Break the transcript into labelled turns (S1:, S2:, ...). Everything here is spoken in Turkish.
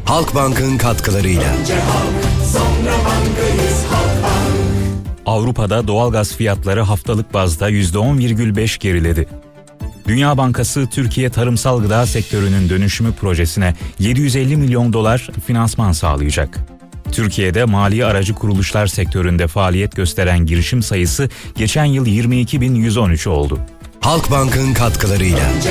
S1: Halkbank'ın katkılarıyla.
S2: Önce halk, sonra bankayız, Halkbank.
S3: Avrupa'da doğalgaz fiyatları haftalık bazda %10,5 geriledi. Dünya Bankası Türkiye tarımsal gıda sektörünün dönüşümü projesine 750 milyon dolar finansman sağlayacak. Türkiye'de mali aracı kuruluşlar sektöründe faaliyet gösteren girişim sayısı geçen yıl 22.113 oldu.
S1: Halkbank'ın katkılarıyla.
S2: Önce